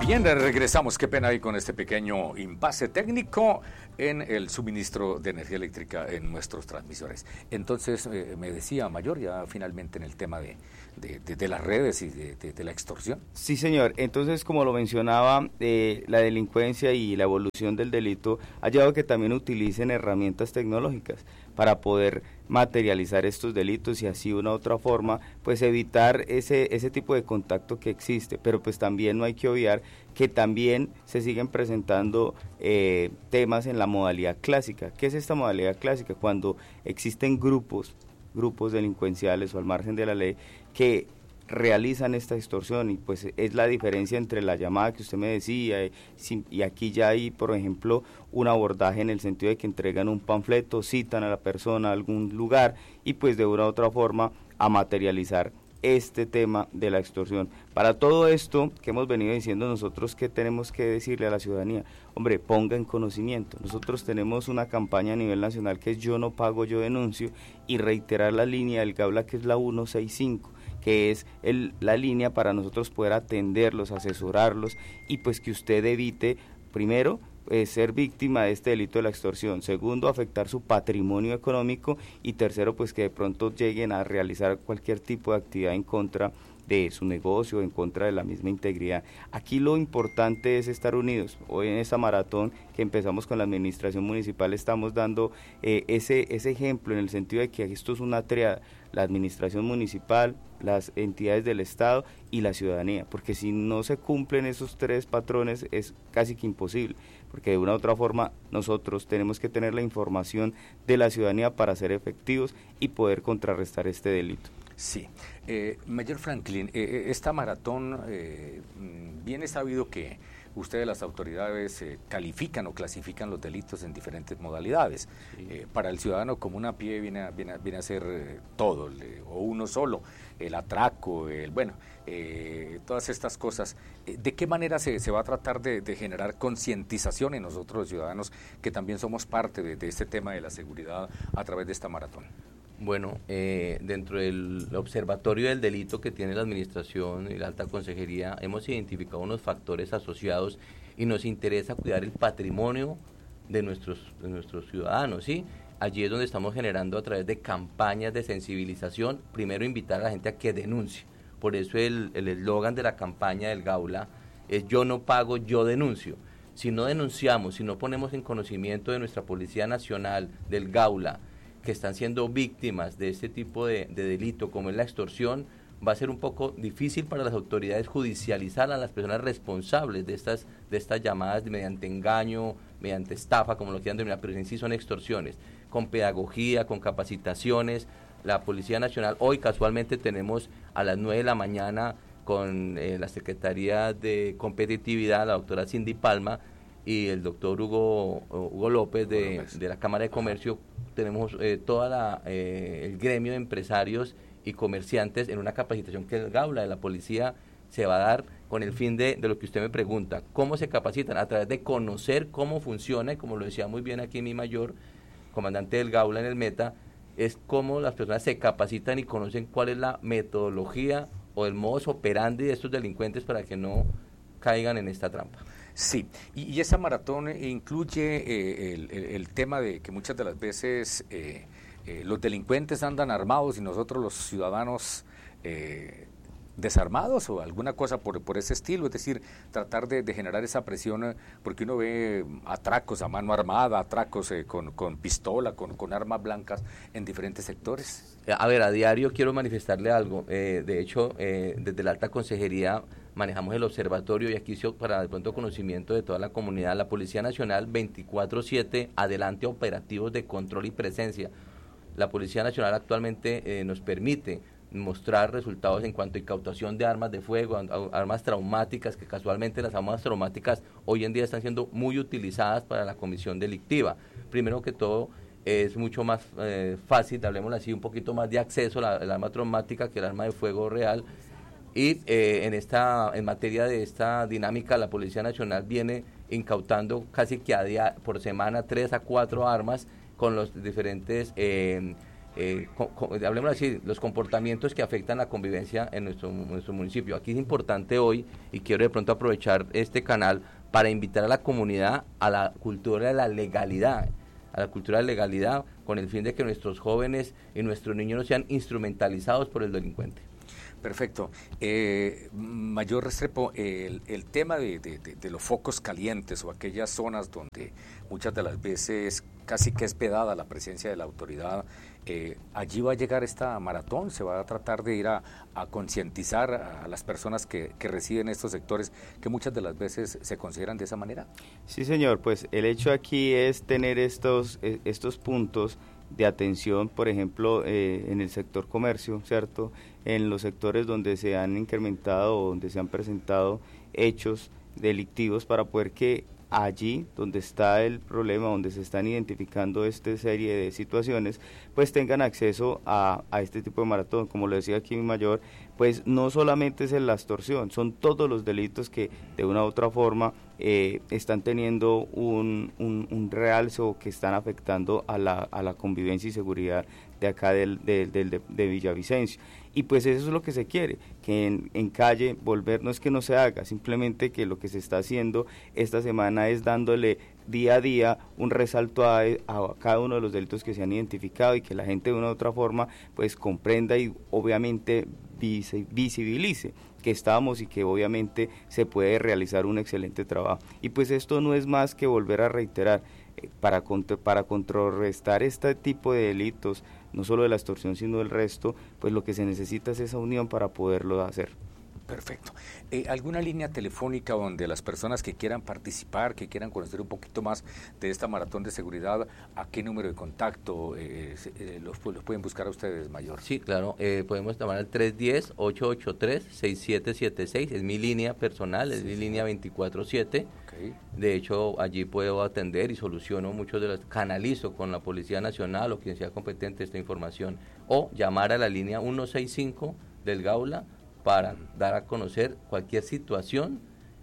Bien, regresamos. Qué pena ahí con este pequeño impasse técnico en el suministro de energía eléctrica en nuestros transmisores. Entonces, me decía Mayor, ya finalmente en el tema de las redes y de la extorsión. Sí, señor. Entonces, como lo mencionaba, la delincuencia y la evolución del delito ha llevado a que también utilicen herramientas tecnológicas para poder materializar estos delitos y así de una u otra forma pues evitar ese tipo de contacto que existe, pero pues también no hay que obviar que también se siguen presentando temas en la modalidad clásica. ¿Qué es esta modalidad clásica? Cuando existen grupos delincuenciales o al margen de la ley que realizan esta extorsión, y pues es la diferencia entre la llamada que usted me decía y aquí ya hay, por ejemplo, un abordaje en el sentido de que entregan un panfleto, citan a la persona a algún lugar y pues de una u otra forma a materializar este tema de la extorsión. Para todo esto que hemos venido diciendo nosotros, ¿qué tenemos que decirle a la ciudadanía? Hombre, ponga en conocimiento. Nosotros tenemos una campaña a nivel nacional que es Yo no pago, yo denuncio, y reiterar la línea del Gaula, que es la 165, que es la línea para nosotros poder atenderlos, asesorarlos y pues que usted evite, primero, ser víctima de este delito de la extorsión, segundo, afectar su patrimonio económico y tercero, pues que de pronto lleguen a realizar cualquier tipo de actividad en contra de su negocio, en contra de la misma integridad. Aquí lo importante es estar unidos. Hoy en esta maratón que empezamos con la administración municipal estamos dando ese ejemplo en el sentido de que esto es una triada, la administración municipal, las entidades del Estado y la ciudadanía, porque si no se cumplen esos tres patrones es casi que imposible, porque de una u otra forma nosotros tenemos que tener la información de la ciudadanía para ser efectivos y poder contrarrestar este delito. Sí. Mayor Franklin, esta maratón, bien es sabido que ustedes, las autoridades, califican o clasifican los delitos en diferentes modalidades. Sí. Para el ciudadano común a pie viene a ser todo, o uno solo, el atraco, todas estas cosas. ¿De qué manera se va a tratar de generar concientización en nosotros los ciudadanos que también somos parte de este tema de la seguridad a través de esta maratón? Bueno, dentro del observatorio del delito que tiene la administración y la alta consejería, hemos identificado unos factores asociados y nos interesa cuidar el patrimonio de nuestros ciudadanos, ¿sí? Allí es donde estamos generando a través de campañas de sensibilización, primero invitar a la gente a que denuncie. Por eso el eslogan de la campaña del Gaula es Yo no pago, yo denuncio. Si no denunciamos, si no ponemos en conocimiento de nuestra Policía Nacional, del Gaula, que están siendo víctimas de este tipo de delito como es la extorsión, va a ser un poco difícil para las autoridades judicializar a las personas responsables de estas llamadas mediante engaño, mediante estafa, como lo quieran denominar, pero en sí son extorsiones, con pedagogía, con capacitaciones. La Policía Nacional, hoy casualmente tenemos a las 9 de la mañana con la Secretaría de Competitividad, la doctora Cindy Palma, y el doctor Hugo López de la Cámara de Comercio. Tenemos el gremio de empresarios y comerciantes en una capacitación que el Gaula de la policía se va a dar con el fin de lo que usted me pregunta. ¿Cómo se capacitan? A través de conocer cómo funciona, y como lo decía muy bien aquí mi mayor, comandante del Gaula en el Meta, es cómo las personas se capacitan y conocen cuál es la metodología o el modus operandi de estos delincuentes para que no caigan en esta trampa. Sí, y esa maratón incluye el tema de que muchas de las veces los delincuentes andan armados y nosotros los ciudadanos desarmados o alguna cosa por ese estilo, es decir, tratar de generar esa presión, porque uno ve atracos a mano armada, atracos con pistola, con armas blancas en diferentes sectores. A ver, a diario quiero manifestarle algo. De hecho, desde la alta consejería manejamos el observatorio, y aquí para de pronto conocimiento de toda la comunidad, la Policía Nacional 24/7 adelante operativos de control y presencia. La Policía Nacional actualmente nos permite mostrar resultados en cuanto a incautación de armas de fuego, armas traumáticas, que casualmente las armas traumáticas hoy en día están siendo muy utilizadas para la comisión delictiva. Primero que todo, es mucho más fácil, hablemoslo así, un poquito más de acceso a el arma traumática que el arma de fuego real. Y en materia de esta dinámica, la Policía Nacional viene incautando casi que por semana 3 a 4 armas con los diferentes hablemos así, los comportamientos que afectan la convivencia en nuestro municipio. Aquí es importante hoy, y quiero de pronto aprovechar este canal para invitar a la comunidad a la cultura de la legalidad, con el fin de que nuestros jóvenes y nuestros niños no sean instrumentalizados por el delincuente. Perfecto. Mayor Restrepo, el tema de los focos calientes o aquellas zonas donde muchas de las veces casi que es vedada la presencia de la autoridad, allí va a llegar esta maratón, se va a tratar de ir a concientizar a las personas que residen en estos sectores que muchas de las veces se consideran de esa manera. Sí, señor, pues el hecho aquí es tener estos puntos de atención, por ejemplo, en el sector comercio, ¿cierto? En los sectores donde se han incrementado o donde se han presentado hechos delictivos, para poder que allí donde está el problema, donde se están identificando esta serie de situaciones, pues tengan acceso a este tipo de maratón. Como lo decía aquí mi mayor, pues no solamente es la extorsión, son todos los delitos que de una u otra forma están teniendo un realce o que están afectando a la convivencia y seguridad de acá de Villavicencio. Y pues eso es lo que se quiere, que en calle volver, no es que no se haga, simplemente que lo que se está haciendo esta semana es dándole día a día un resalto a cada uno de los delitos que se han identificado, y que la gente de una u otra forma pues comprenda y obviamente visibilice que estamos y que obviamente se puede realizar un excelente trabajo. Y pues esto no es más que volver a reiterar, para contrarrestar este tipo de delitos, no solo de la extorsión sino del resto, pues lo que se necesita es esa unión para poderlo hacer. Perfecto. ¿Alguna línea telefónica donde las personas que quieran participar, que quieran conocer un poquito más de esta maratón de seguridad, a qué número de contacto los pueden buscar a ustedes, mayor? Sí, claro, podemos llamar al 310-883-6776, es mi línea personal, es mi línea 24/7. Okay. De hecho, allí puedo atender y soluciono muchos de los, canalizo con la Policía Nacional o quien sea competente esta información, o llamar a la línea 165 del Gaula para dar a conocer cualquier situación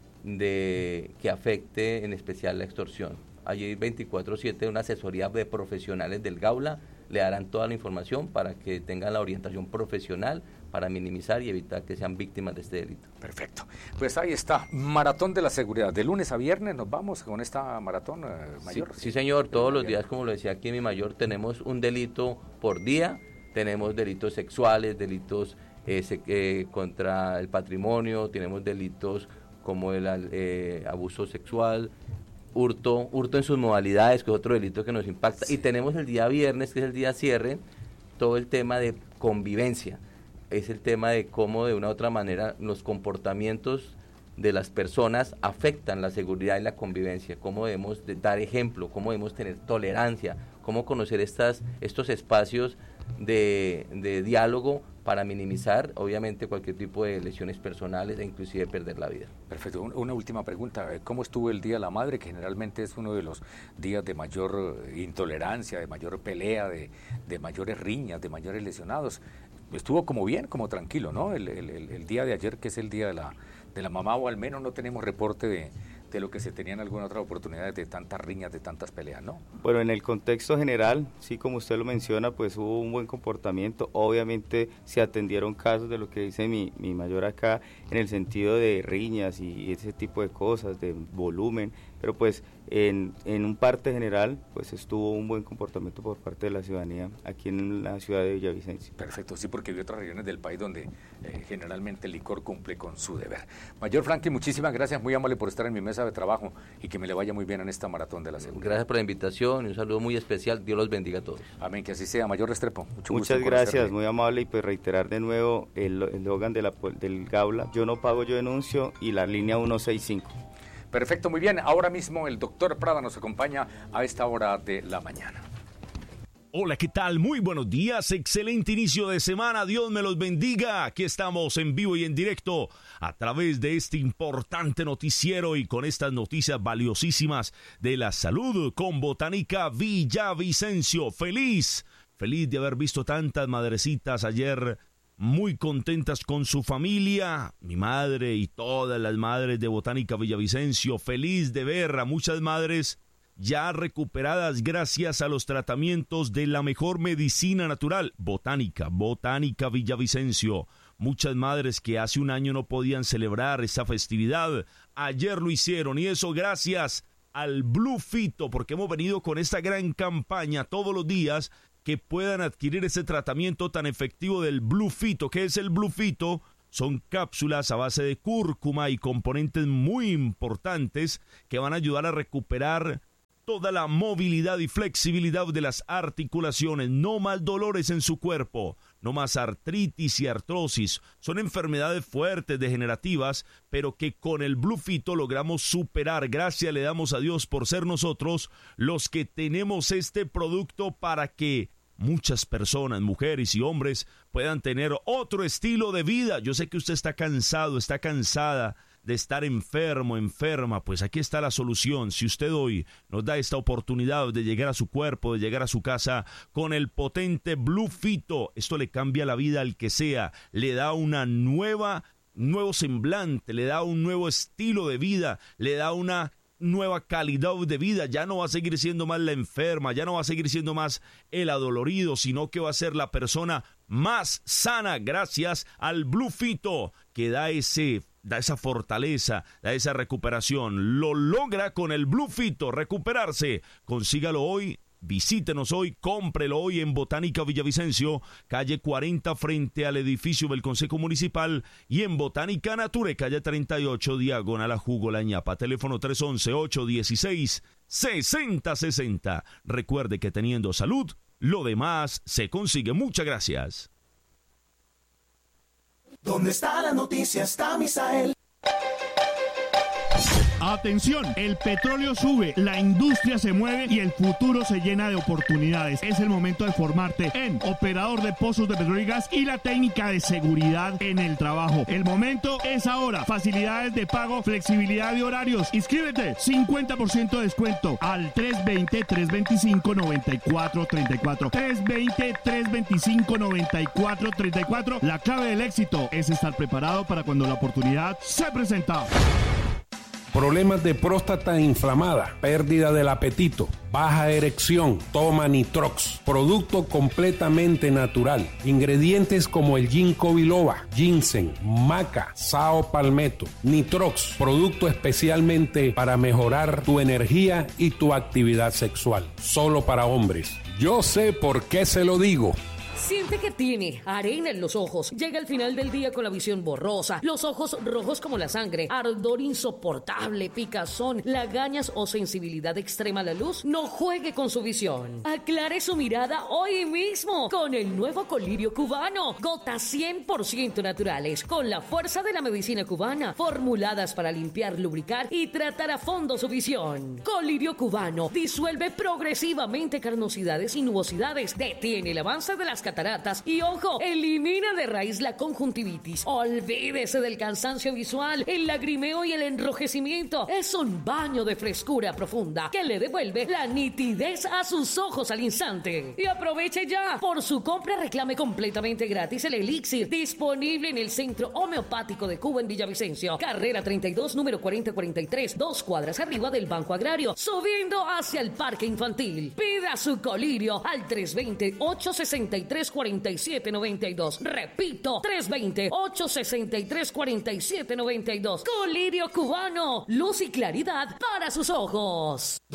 que afecte en especial la extorsión. Allí 24/7 una asesoría de profesionales del Gaula le darán toda la información para que tengan la orientación profesional para minimizar y evitar que sean víctimas de este delito. Perfecto. Pues ahí está, Maratón de la Seguridad. De lunes a viernes nos vamos con esta maratón, mayor. Sí, señor, todos los días, como lo decía aquí mi mayor, tenemos un delito por día, tenemos delitos sexuales, delitos contra el patrimonio, tenemos delitos como el abuso sexual, hurto en sus modalidades, que es otro delito que nos impacta, sí. Y tenemos el día viernes, que es el día cierre, todo el tema de convivencia, es el tema de cómo de una u otra manera los comportamientos de las personas afectan la seguridad y la convivencia, cómo debemos dar ejemplo, cómo debemos tener tolerancia, cómo conocer estos espacios de diálogo para minimizar, obviamente, cualquier tipo de lesiones personales e inclusive perder la vida. Perfecto. Una última pregunta. ¿Cómo estuvo el Día de la Madre, que generalmente es uno de los días de mayor intolerancia, de mayor pelea, de mayores riñas, de mayores lesionados? Estuvo como bien, como tranquilo, ¿no? El día de ayer, que es el Día de la Mamá, o al menos no tenemos reporte de lo que se tenía en alguna otra oportunidad, de tantas riñas, de tantas peleas, ¿no? Bueno, en el contexto general, sí, como usted lo menciona, pues hubo un buen comportamiento. Obviamente se atendieron casos de lo que dice mi mayor acá, en el sentido de riñas y ese tipo de cosas, de volumen, pero pues en un parte general, pues estuvo un buen comportamiento por parte de la ciudadanía aquí en la ciudad de Villavicencio. Perfecto, sí, porque hay otras regiones del país donde generalmente el licor cumple con su deber. Mayor Franklin, muchísimas gracias, muy amable por estar en mi mesa de trabajo y que me le vaya muy bien en esta maratón de la seguridad. Gracias por la invitación y un saludo muy especial, Dios los bendiga a todos. Amén, que así sea. Mayor Restrepo, muchas gracias, muy amable, y pues reiterar de nuevo el eslogan del Gaula: yo no pago, yo denuncio, y la línea 165. Perfecto, muy bien. Ahora mismo el doctor Prada nos acompaña a esta hora de la mañana. Hola, ¿qué tal? Muy buenos días, excelente inicio de semana, Dios me los bendiga. Aquí estamos en vivo y en directo a través de este importante noticiero y con estas noticias valiosísimas de la salud con Botánica Villavicencio. Feliz de haber visto tantas madrecitas ayer, muy contentas con su familia, mi madre y todas las madres de Botánica Villavicencio. Feliz de ver a muchas madres ya recuperadas gracias a los tratamientos de la mejor medicina natural. Botánica Villavicencio. Muchas madres que hace un año no podían celebrar esa festividad, ayer lo hicieron, y eso gracias al Blue Phyto, porque hemos venido con esta gran campaña todos los días, que puedan adquirir ese tratamiento tan efectivo del Blue Phyto. ¿Qué es el Blue Phyto? Son cápsulas a base de cúrcuma y componentes muy importantes que van a ayudar a recuperar toda la movilidad y flexibilidad de las articulaciones. No más dolores en su cuerpo, no más artritis y artrosis. Son enfermedades fuertes, degenerativas, pero que con el Blue Phyto logramos superar. Gracias le damos a Dios por ser nosotros los que tenemos este producto para que muchas personas, mujeres y hombres, puedan tener otro estilo de vida. Yo sé que usted está cansado, está cansada de estar enfermo, enferma. Pues aquí está la solución. Si usted hoy nos da esta oportunidad de llegar a su cuerpo, de llegar a su casa con el potente Blue Phyto, esto le cambia la vida al que sea, le da una nuevo semblante, le da un nuevo estilo de vida, le da una nueva calidad de vida. Ya no va a seguir siendo más la enferma, ya no va a seguir siendo más el adolorido, sino que va a ser la persona más sana gracias al Blue Phyto, que da esa fortaleza, da esa recuperación. Lo logra con el Blue Phyto, recuperarse. Consígalo hoy, visítenos hoy, cómprelo hoy en Botánica Villavicencio, calle 40 frente al edificio del Consejo Municipal, y en Botánica Nature, calle 38, diagonal a Jugo La Ñapa. Teléfono 311-816-6060. Recuerde que teniendo salud, lo demás se consigue. Muchas gracias. ¿Dónde está la noticia? Está Misael. Atención, el petróleo sube, la industria se mueve y el futuro se llena de oportunidades. Es el momento de formarte en operador de pozos de petróleo y gas y la técnica de seguridad en el trabajo. El momento es ahora. Facilidades de pago, flexibilidad de horarios. Inscríbete, 50% de descuento al 320-325-9434. 320-325-9434. La clave del éxito es estar preparado para cuando la oportunidad se presenta. Problemas de próstata inflamada, pérdida del apetito, baja erección, toma Nitrox, producto completamente natural. Ingredientes como el ginkgo biloba, ginseng, maca, sao palmetto. Nitrox, producto especialmente para mejorar tu energía y tu actividad sexual. Solo para hombres. Yo sé por qué se lo digo. Siente que tiene arena en los ojos. Llega al final del día con la visión borrosa, los ojos rojos como la sangre, ardor insoportable, picazón, lagañas o sensibilidad extrema a la luz. No juegue con su visión. Aclare su mirada hoy mismo con el nuevo colirio cubano. Gotas 100% naturales con la fuerza de la medicina cubana, formuladas para limpiar, lubricar y tratar a fondo su visión. Colirio cubano disuelve progresivamente carnosidades y nubosidades, detiene el avance de las cataratas y, ojo, elimina de raíz la conjuntivitis. Olvídese del cansancio visual, el lagrimeo y el enrojecimiento. Es un baño de frescura profunda que le devuelve la nitidez a sus ojos al instante. Y aproveche ya. Por su compra reclame completamente gratis el elixir, disponible en el Centro Homeopático de Cuba en Villavicencio, carrera 32, número 4043, 2 cuadras arriba del Banco Agrario, subiendo hacia el Parque Infantil. Pida su colirio al 320-863-4792. Repito, 320-863-4792. Colirio cubano, luz y claridad para sus ojos.